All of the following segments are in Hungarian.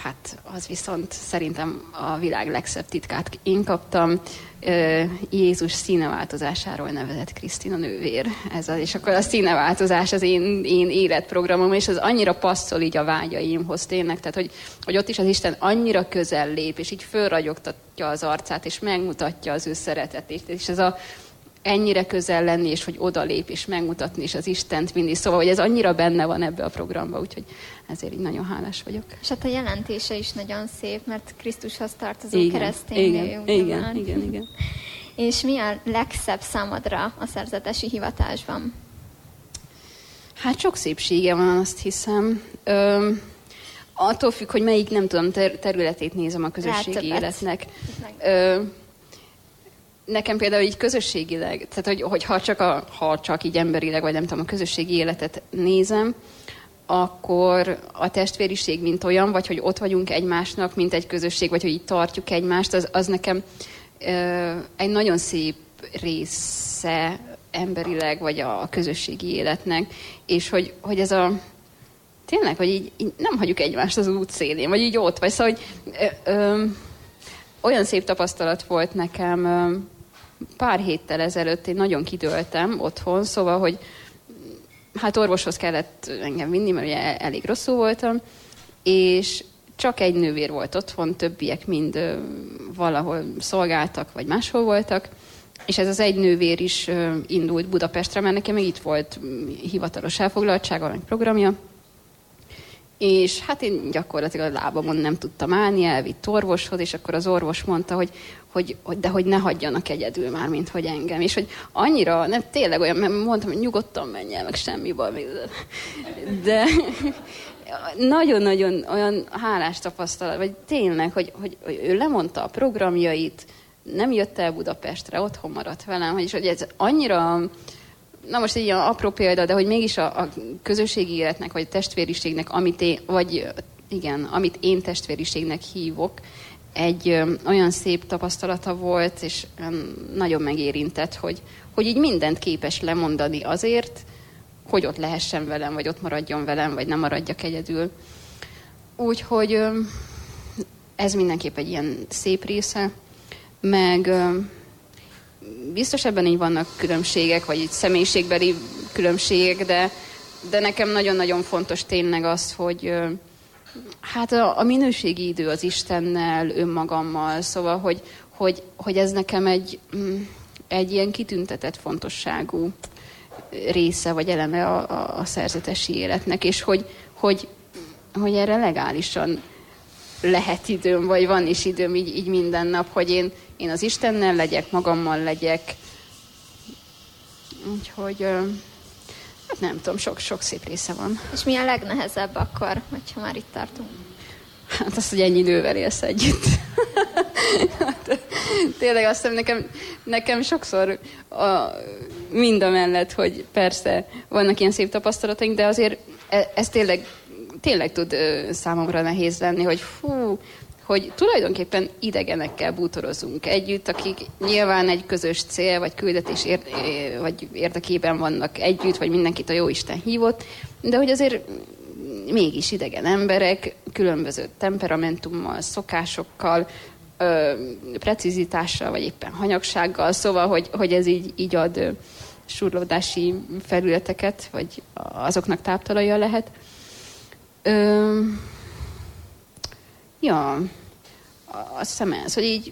hát az viszont szerintem a világ legszebb titkát én kaptam. Jézus színeváltozásáról nevezett Krisztina nővér. És akkor a színeváltozás az én életprogramom, és az annyira passzol így a vágyaimhoz tényleg, tehát hogy ott is az Isten annyira közel lép, és így fölragyogtatja az arcát, és megmutatja az ő szeretetét, és ez a ennyire közel lenni, és hogy odalép, és megmutatni is az Istent mindig. Szóval, hogy ez annyira benne van ebbe a programba, úgyhogy ezért így nagyon hálás vagyok. És hát a jelentése is nagyon szép, mert Krisztushoz tartozó keresztény nő. Igen. És mi a legszebb számodra a szerzetesi hivatásban? Hát sok szépsége van, azt hiszem. Attól függ, hogy melyik, nem tudom, területét nézem a közösségi életnek. Nekem például így közösségileg, tehát hogy ha csak így emberileg, vagy nem tudom, a közösségi életet nézem, akkor a testvériség mint olyan, vagy hogy ott vagyunk egymásnak, mint egy közösség, vagy hogy így tartjuk egymást, az nekem egy nagyon szép része emberileg, vagy a közösségi életnek, és hogy ez a tényleg, hogy így nem hagyjuk egymást az útszélén, vagy így ott vagy, szóval, hogy olyan szép tapasztalat volt nekem pár héttel ezelőtt, én nagyon kidőltem otthon, szóval, hogy hát orvoshoz kellett engem vinni, mert ugye elég rosszul voltam, és csak egy nővér volt otthon, többiek mind valahol szolgáltak, vagy máshol voltak, és ez az egy nővér is indult Budapestre, mert nekem még itt volt hivatalos elfoglaltsága, meg programja, és hát én gyakorlatilag a lábamon nem tudtam állni, elvitt orvoshoz, és akkor az orvos mondta, hogy ne hagyjanak egyedül már, mint hogy engem. És hogy annyira, nem tényleg olyan, mert mondtam, hogy nyugodtan menj el, meg semmi baj. De nagyon-nagyon olyan hálás tapasztalat, vagy tényleg, hogy ő lemondta a programjait, nem jött el Budapestre, otthon maradt velem, hogy ez annyira... Na most egy ilyen apró példa, de hogy mégis a közösségi életnek, vagy a testvériségnek, amit én testvériségnek hívok, egy olyan szép tapasztalata volt, és nagyon megérintett, hogy így mindent képes lemondani azért, hogy ott lehessen velem, vagy ott maradjon velem, vagy nem maradjak egyedül. Úgyhogy ez mindenképp egy ilyen szép része, meg... Biztos ebben így vannak különbségek, vagy így személyiségbeli különbségek, de nekem nagyon-nagyon fontos tényleg az, hogy hát a minőségi idő az Istennel, önmagammal, szóval, hogy ez nekem egy ilyen kitüntetett fontosságú része, vagy eleme a szerzetesi életnek, és hogy erre legálisan lehet időm, vagy van is időm így minden nap, hogy én az Istennel legyek, magammal legyek. Úgyhogy, hát nem tudom, sok szép része van. És mi a legnehezebb akkor, hogyha már itt tartunk? Hát azt, hogy ennyi nővel élsz együtt. Hát, tényleg azt hiszem, nekem sokszor mind a mellett, hogy persze vannak ilyen szép tapasztalataink, de azért ez tényleg tud számomra nehéz lenni, hogy tulajdonképpen idegenekkel bútorozunk együtt, akik nyilván egy közös cél, vagy küldetés vagy érdekében vannak együtt, vagy mindenkit a Jóisten hívott, de hogy azért mégis idegen emberek, különböző temperamentummal, szokásokkal, precizitással, vagy éppen hanyagsággal, szóval, hogy ez így ad surlódási felületeket, vagy azoknak táptalaja lehet. Azt hiszem ez, hogy így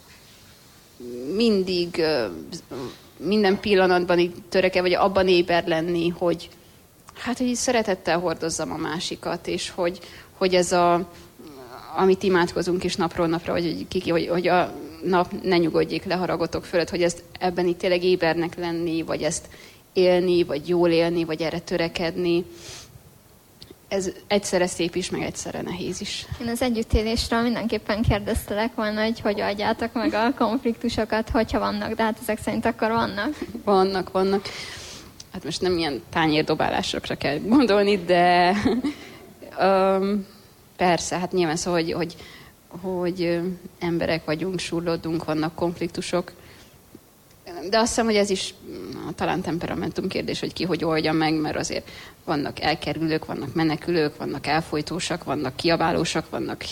mindig, minden pillanatban így vagy abban éber lenni, hogy így szeretettel hordozzam a másikat, és hogy ez amit imádkozunk is napról napra, hogy a nap ne nyugodjék le haragotok fölött, hogy ebben itt tényleg ébernek lenni, vagy ezt élni, vagy jól élni, vagy erre törekedni. Ez egyszerre szép is, meg egyszerre nehéz is. Én az együttélésről mindenképpen kérdeztelek volna, hogy adjátok meg a konfliktusokat, hogyha vannak, de hát ezek szerint akkor vannak. Vannak. Hát most nem ilyen tányérdobálásokra kell gondolni, de persze, hát nyilván szóval, hogy emberek vagyunk, surlódunk, vannak konfliktusok, de azt hiszem, hogy ez is talán temperamentum kérdés, hogy ki hogy oldja meg, mert azért vannak elkerülők, vannak menekülők, vannak elfojtósak, vannak kiabálósak, vannak